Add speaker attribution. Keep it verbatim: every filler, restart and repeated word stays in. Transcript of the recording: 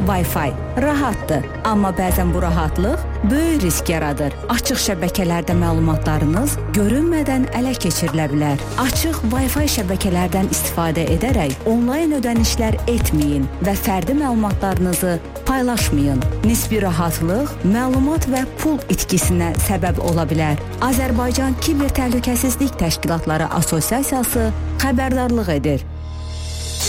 Speaker 1: Wi-Fi rahatdır, amma bəzən bu rahatlıq böyük risk yaradır. Açıq şəbəkələrdə məlumatlarınız görünmədən ələ keçirilə bilər. Açıq Wi-Fi şəbəkələrdən istifadə edərək onlayn ödənişlər etməyin və fərdi məlumatlarınızı paylaşmayın. Nisbi rahatlıq məlumat və pul itkisinə səbəb ola bilər. Azərbaycan Kiber Təhlükəsizlik Təşkilatları Assosiasiyası xəbərdarlıq edir.